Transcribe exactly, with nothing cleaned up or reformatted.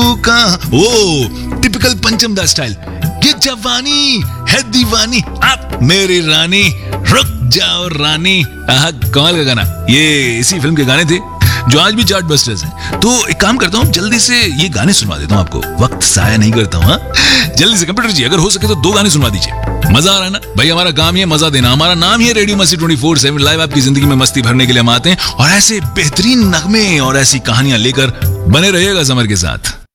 कहाँ, ओ टिपिकल पंचम दा स्टाइल। ये जवानी है दीवानी, आप मेरी रानी, रुक जाओ रानी। आहा, कमाल का गाना। ये इसी फिल्म के गाने थे जो आज भी चार्ट बस्टर्स हैं। तो एक काम करता हूँ, जल्दी से ये गाने सुनवा देता हूँ आपको, वक्त साया नहीं करता हूँ। जल्दी से कंप्यूटर जी, अगर हो सके तो दो गाने सुनवा दीजिए। मजा आ रहा है ना भाई, हमारा काम ही है मजा देना, हमारा नाम ही है रेडियो मस्ती ट्वेंटी फोर सेवन लाइव। आपकी जिंदगी में मस्ती भरने के लिए हम आते हैं और ऐसे बेहतरीन नगमे और ऐसी कहानियां लेकर बने रहिएगा समर के साथ।